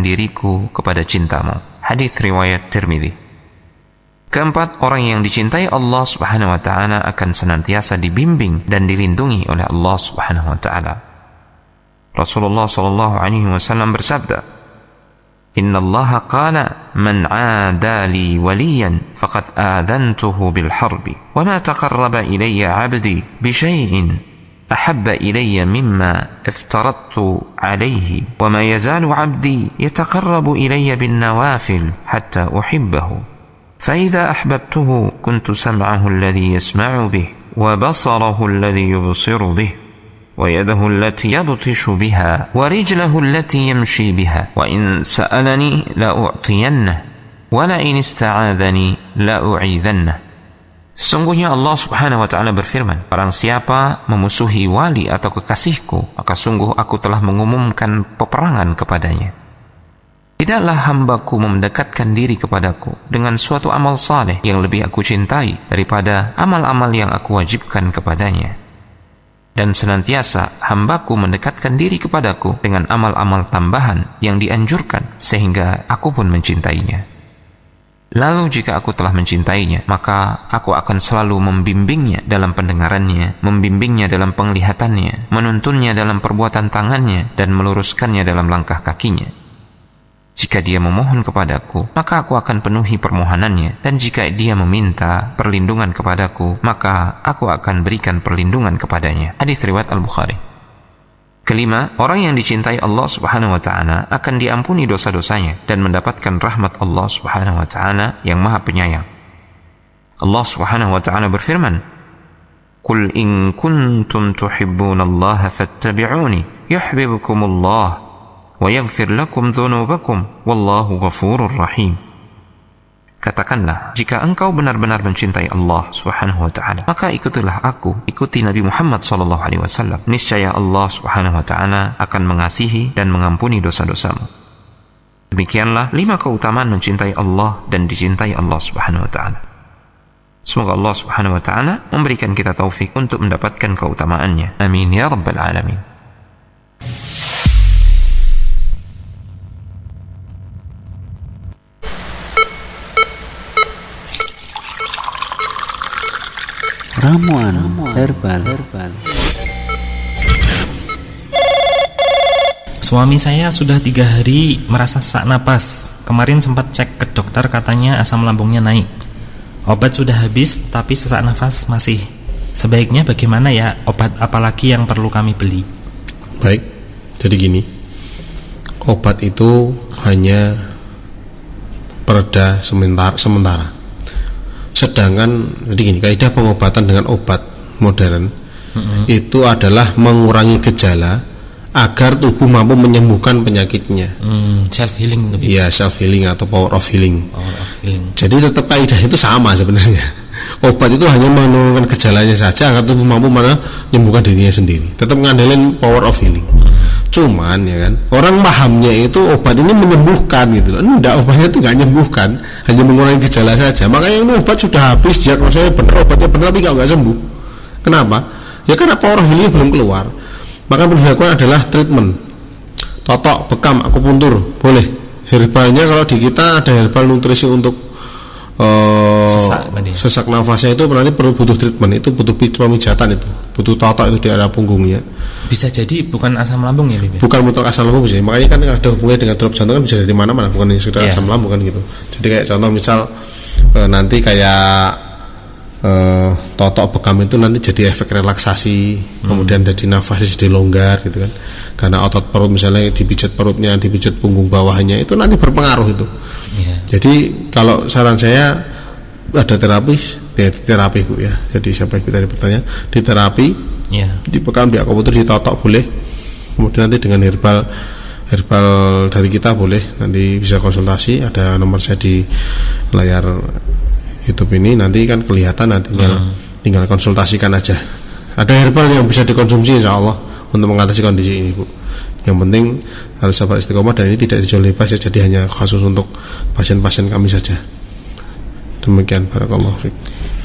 diriku kepada cintamu. Hadits riwayat Tirmidzi. Keempat, orang yang dicintai Allah Subhanahu wa taala akan senantiasa dibimbing dan dilindungi oleh Allah Subhanahu wa taala. Rasulullah sallallahu alaihi wasallam bersabda, "Inna Allah qala man 'ada li waliyan faqad adantuhu bil harbi wa ma taqarraba ilayya 'abdi bi shay'in ahabba ilayya mimma iftaradtu alayhi wa ma yazalu 'abdi yataqarrabu ilayya bin nawafil hatta uhibbahu fa idza ahbabtuhu kuntu sam'ahu alladhi yasma'u bih wa basarahu alladhi yubsiru bih ويده التي يبطش بها ورجله التي يمشي بها وإن سألني لأعطينه ولئن استعاذني لأعيذنه." Sesungguhnya Allah Subhanahu wa taala berfirman, "Barang siapa memusuhi wali atau kekasihku, maka sungguh aku telah mengumumkan peperangan kepadanya. Tidaklah hambaku mendekatkan diri kepadaku dengan suatu amal saleh yang lebih aku cintai daripada amal-amal yang aku wajibkan kepadanya. Dan senantiasa hambaku mendekatkan diri kepadaku dengan amal-amal tambahan yang dianjurkan sehingga aku pun mencintainya. Lalu jika aku telah mencintainya, maka aku akan selalu membimbingnya dalam pendengarannya, membimbingnya dalam penglihatannya, menuntunnya dalam perbuatan tangannya, dan meluruskannya dalam langkah kakinya. Jika dia memohon kepadaku, maka aku akan penuhi permohonannya, dan jika dia meminta perlindungan kepadaku, maka aku akan berikan perlindungan kepadanya." Hadits riwayat Al-Bukhari. Kelima, orang yang dicintai Allah Subhanahu wa taala akan diampuni dosa-dosanya dan mendapatkan rahmat Allah Subhanahu wa taala yang Maha Penyayang. Allah Subhanahu wa taala berfirman, "Qul in kuntum tuhibbunallaha fattabi'uni yuhibbukumullah wa yaghfir lakum dhunubakum wallahu ghafurur rahim." Katakanlah, jika engkau benar-benar mencintai Allah Subhanahu wa taala, maka ikutilah aku, ikuti Nabi Muhammad sallallahu alaihi wasallam. Niscaya Allah Subhanahu wa taala akan mengasihi dan mengampuni dosa-dosamu. Demikianlah 5 keutamaan mencintai Allah dan dicintai Allah Subhanahu wa taala. Semoga Allah Subhanahu wa taala memberikan kita taufik untuk mendapatkan keutamaannya. Amin ya rabbal alamin. Ramuan herbal. Suami saya sudah 3 hari merasa sesak napas. Kemarin sempat cek ke dokter, katanya asam lambungnya naik. Obat sudah habis tapi sesak nafas masih. Sebaiknya bagaimana ya? Obat apalagi yang perlu kami beli? Baik, jadi gini, obat itu hanya pereda sementara. Sedangkan jadi gini, kaidah pengobatan dengan obat modern itu adalah mengurangi gejala agar tubuh mampu menyembuhkan penyakitnya. Self healing gitu. Ya, self healing atau power of healing. Jadi tetap kaidah itu sama sebenarnya. Obat itu hanya menurunkan gejalanya saja agar tubuh mampu menyembuhkan dirinya sendiri. Tetap ngandelin power of healing. Cuman ya kan, orang pahamnya itu obat ini menyembuhkan gitu loh. Enggak, obatnya itu enggak menyembuhkan, hanya mengurangi gejala saja. Makanya ini obat sudah habis, diagnosanya benar, obatnya benar, tapi enggak sembuh. Kenapa? Ya karena power of healing belum keluar. Maka yang dilakukan adalah treatment. Totok, bekam, akupuntur, boleh. Herbalnya kalau di kita ada herbal nutrisi untuk sesak nafasnya, itu berarti butuh treatment, itu butuh pemijatan, itu butuh totok itu di area punggungnya. Bisa jadi bukan asam lambung ya, Bibi? Bukan mutlak asam lambung sih, makanya kan ada hubungannya dengan drop jantung, kan bisa dari mana-mana, bukan sekedar asam lambung kan gitu. Jadi kayak contoh misal nanti kayak totok bekam itu nanti jadi efek relaksasi, kemudian jadi nafasnya jadi longgar gitu kan, karena otot perut misalnya dipijat perutnya, dipijat punggung bawahnya, itu nanti berpengaruh itu. Jadi kalau saran saya ada terapi Bu ya. Jadi siapa yang tadi bertanya, di terapi, di bekam, di akupuntur, di totok boleh. Kemudian nanti dengan herbal dari kita boleh, nanti bisa konsultasi, ada nomor saya di layar YouTube ini, nanti kan kelihatan, nanti tinggal konsultasikan aja. Ada herbal yang bisa dikonsumsi insya Allah untuk mengatasi kondisi ini Bu. Yang penting harus sabar istiqomah, dan ini tidak dijual bebas ya, jadi hanya khusus untuk pasien-pasien kami saja. Demikian, barakallahu fiik.